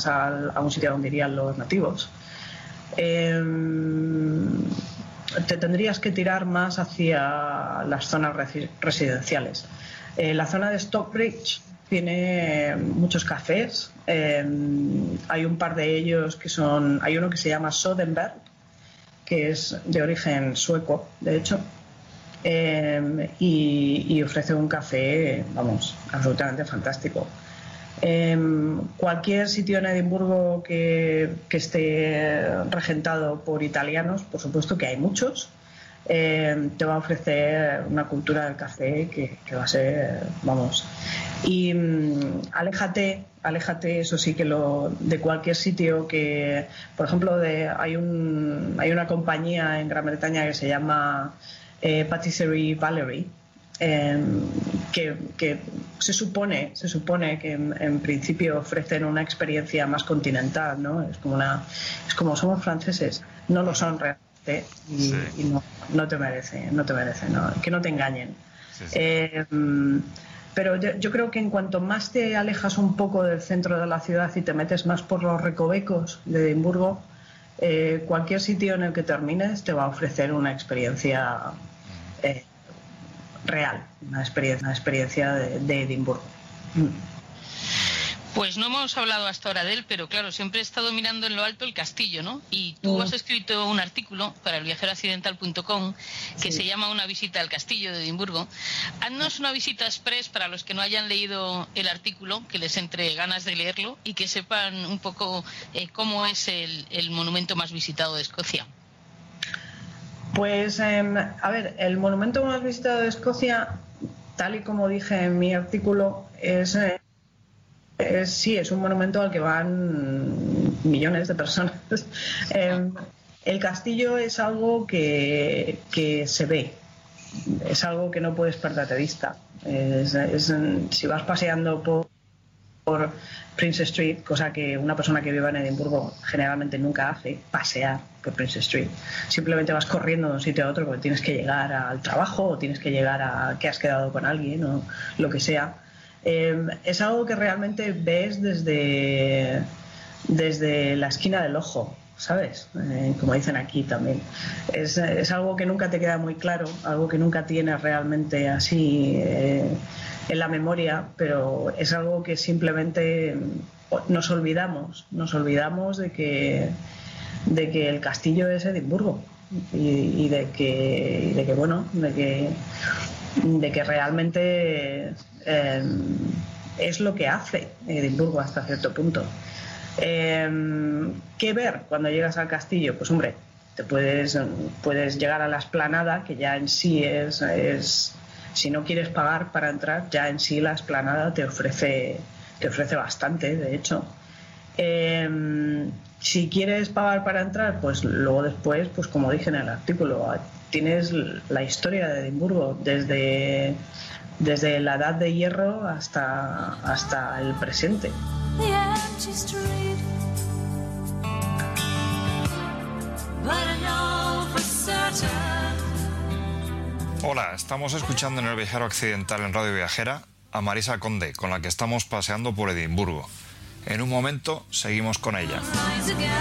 a un sitio donde irían los nativos. Te tendrías que tirar más hacia las zonas residenciales. La zona de Stockbridge tiene muchos cafés. Hay un par de ellos hay uno que se llama Soderberg, que es de origen sueco, de hecho, y ofrece un café, vamos, absolutamente fantástico. Cualquier sitio en Edimburgo que esté regentado por italianos, por supuesto que hay muchos, te va a ofrecer una cultura del café que va a ser, vamos. Y aléjate, eso sí, que de cualquier sitio que, por ejemplo, hay una compañía en Gran Bretaña que se llama Patisserie Valerie, que se supone que en principio ofrecen una experiencia más continental, ¿no? Es como somos franceses, no lo son realmente y no te merece, ¿no? Que no te engañen. Pero yo creo que en cuanto más te alejas un poco del centro de la ciudad y te metes más por los recovecos de Edimburgo, cualquier sitio en el que termines te va a ofrecer una experiencia real, una experiencia de Edimburgo. Pues no hemos hablado hasta ahora de él, pero claro, siempre he estado mirando en lo alto el castillo, ¿no? Y tú has escrito un artículo para elviajeroaccidental.com que se llama Una visita al castillo de Edimburgo. Haznos una visita express para los que no hayan leído el artículo, que les entre ganas de leerlo y que sepan un poco cómo es el monumento más visitado de Escocia. Pues, a ver, el monumento más visitado de Escocia, tal y como dije en mi artículo, es un monumento al que van millones de personas. El castillo es algo que se ve, es algo que no puedes perder de vista. Si vas paseando por Prince Street, cosa que una persona que viva en Edimburgo generalmente nunca hace, pasear por Prince Street. Simplemente vas corriendo de un sitio a otro porque tienes que llegar al trabajo o tienes que llegar a que has quedado con alguien o lo que sea. Es algo que realmente ves desde la esquina del ojo, ¿sabes? Como dicen aquí también. Es algo que nunca te queda muy claro, algo que nunca tienes realmente así en la memoria, pero es algo que simplemente nos olvidamos de que el castillo es Edimburgo y de que realmente es lo que hace Edimburgo hasta cierto punto. ¿Qué ver cuando llegas al castillo? Pues hombre, te puedes llegar a la explanada, que ya en sí es si no quieres pagar para entrar, ya en sí la explanada te ofrece bastante, de hecho. Si quieres pagar para entrar, pues luego después, pues como dije en el artículo, tienes la historia de Edimburgo desde la edad de hierro hasta el presente. Hola, estamos escuchando en El Viajero Occidental en Radio Viajera a Marisa Conde, con la que estamos paseando por Edimburgo. En un momento seguimos con ella.